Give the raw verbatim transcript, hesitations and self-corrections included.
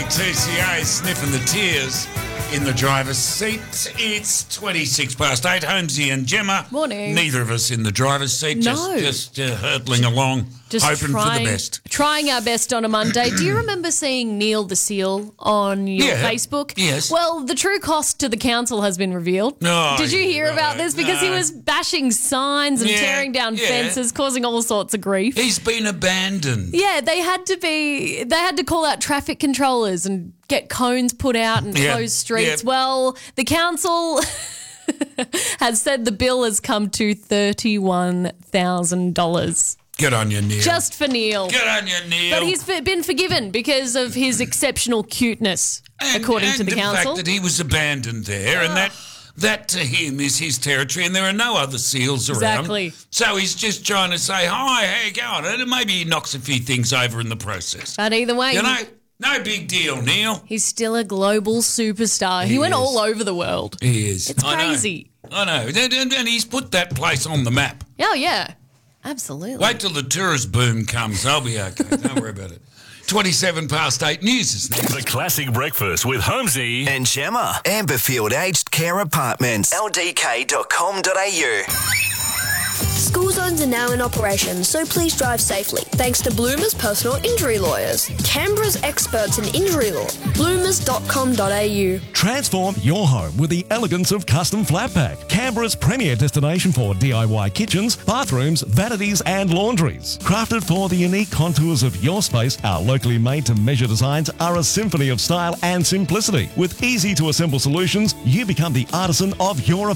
two C A sniffing the tears in the driver's seat. It's twenty-six past eight. Holmesy and Gemma. Morning. Neither of us in the driver's seat. Just, No. just uh, hurtling along, Just hoping trying, for the best. Trying our best on a Monday. Do you remember seeing Neil the Seal on your Yeah. Facebook? Yes. Well, the true cost to the council has been revealed. Oh, Did you hear right. about this? Because he No. was bashing signs and Yeah, tearing down yeah. fences, causing all sorts of grief. He's been abandoned. Yeah, they had to be. They had to call out traffic controllers and get cones put out and Yeah, close streets. yeah. Well, the council has said the bill has come to thirty-one thousand dollars Good on you, Neil. just for Neil. Good on you, Neil. But he's f- been forgiven because of his exceptional cuteness, And- according and to the, council. fact that he was abandoned there, and that that to him is his territory, and there are no other seals around. Exactly. So he's just trying to say, "Hi, how you going?" And maybe he knocks a few things over in the process. But either way, You he- know, no big deal, Neil. he's still a global superstar. He, He went is. all over the world. He is. It's I know. crazy. I know, and, and, and he's put that place on the map. Oh, yeah. Absolutely. Wait till the tourist boom comes. I'll be okay. Don't worry about it. twenty-seven past eight news is next. The Classic Breakfast with Holmesy and Gemma. Amberfield Aged Care Apartments. L D K dot com dot A U. School zones are now in operation, so please drive safely. Thanks to Bloomers Personal Injury Lawyers, Canberra's experts in injury law. bloomers dot com dot A U. Transform your home with the elegance of Custom Flat Pack, Canberra's premier destination for D I Y kitchens, bathrooms, vanities and laundries. Crafted for the unique contours of your space, our locally made-to-measure designs are a symphony of style and simplicity. With easy-to-assemble solutions, you become the artisan of your